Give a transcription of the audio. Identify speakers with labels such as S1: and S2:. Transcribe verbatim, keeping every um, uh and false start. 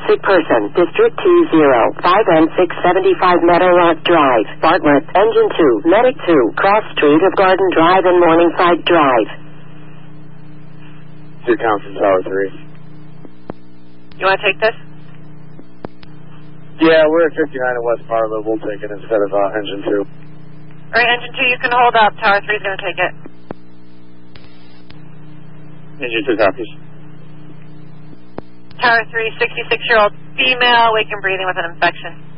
S1: sick person. District T zero five N six seventy-five Meadowlark Drive, Bartlett. Engine two, Medic two, Cross Street of Garden Drive and Morningside Drive.
S2: Two count from Tower three.
S3: You want to take this?
S2: Yeah, we're at fifty-nine at West Barlow. We'll take it instead of uh, engine two.
S3: All right, engine two, you can hold up. Tower three is going to take it.
S2: Engine two copies.
S3: Tower three, sixty-six-year-old female, awake and breathing with an infection.